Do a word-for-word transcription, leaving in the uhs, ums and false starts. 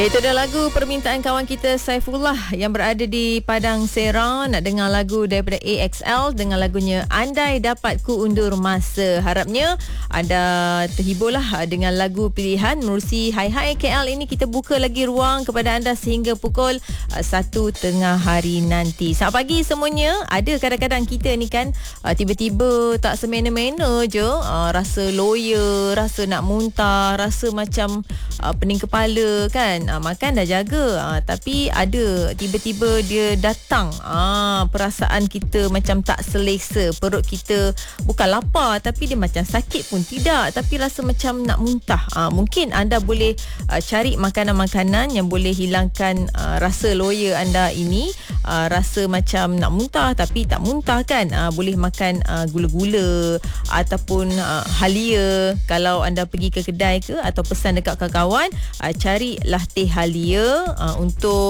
Itu dah lagu permintaan kawan kita Saifullah yang berada di Padang Serang. Nak dengar lagu daripada A X L dengan lagunya Andai Dapat Ku Undur Masa. Harapnya anda terhiburlah dengan lagu pilihan menerusi Hai Hai K L ini. Kita buka lagi ruang kepada anda sehingga pukul uh, satu tengah hari nanti. Selamat pagi semuanya. Ada kadang-kadang kita ni kan uh, tiba-tiba tak semena-mena je uh, rasa loya, rasa nak muntah, rasa macam uh, pening kepala kan. Ha, makan dah jaga ha, tapi ada tiba-tiba dia datang ha, perasaan kita macam tak selesa, perut kita bukan lapar tapi dia macam sakit pun tidak, tapi rasa macam nak muntah. Ha, mungkin anda boleh uh, cari makanan-makanan yang boleh hilangkan uh, rasa loya anda ini, uh, rasa macam nak muntah tapi tak muntah kan. Ha, boleh makan uh, gula-gula ataupun uh, halia. Kalau anda pergi ke kedai ke atau pesan dekat kawan-kawan, uh, carilah teh halia uh, untuk